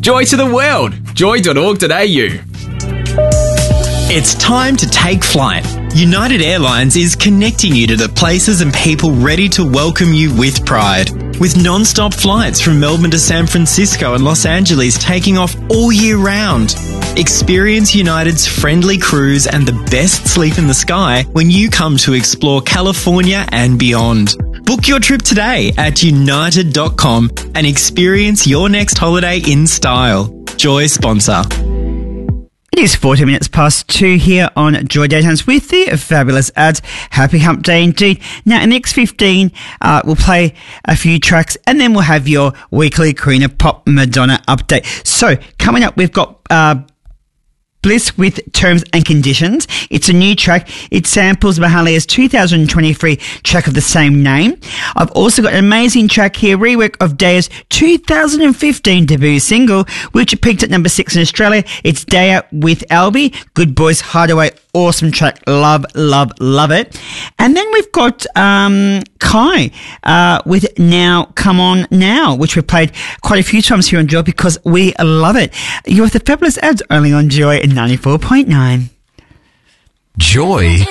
Joy to the world. Joy.org.au. It's time to take flight. United Airlines is connecting you to the places and people ready to welcome you with pride. With non-stop flights from Melbourne to San Francisco and Los Angeles taking off all year round. Experience United's friendly crews and the best sleep in the sky when you come to explore California and beyond. Book your trip today at united.com and experience your next holiday in style. Joy sponsor. It is 40 minutes past 2 here on Joy Daytimes with the fabulous ads. Happy hump day indeed. Now, in the next 15, we'll play a few tracks and then we'll have your weekly Karina Pop Madonna update. So, coming up, we've got Bliss with Terms and Conditions. It's a new track. It samples Mahalia's 2023 track of the same name. I've also got an amazing track here, rework of Daya's 2015 debut single, which peaked at number 6 in Australia. It's Daya with Albie, Good Boys Hideaway. Awesome track. Love, love, love it. And then we've got Kai with Now Come On Now, which we've played quite a few times here on Joy because we love it. You're with the fabulous ads only on Joy 94.9. Joy